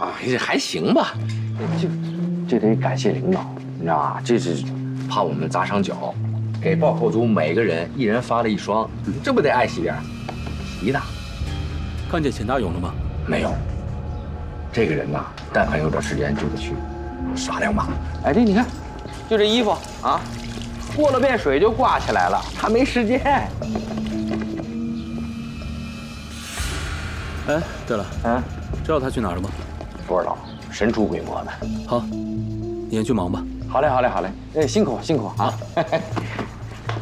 啊，这还行吧，这得感谢领导，你知道吧？这是怕我们砸伤脚，给报扣组每个人一人发了1双，这不得爱惜点？皮的。 看见钱大勇了吗？ 没有。这个人呐，但凡有点时间就得去耍2把。哎，这你看，就这衣服啊，过了遍水就挂起来了，他没时间。 哎，对了，知道他去哪儿了吗？ 不知道，神出鬼没的。 好，你先去忙吧。 好嘞，好嘞，好嘞。哎，辛苦辛苦啊！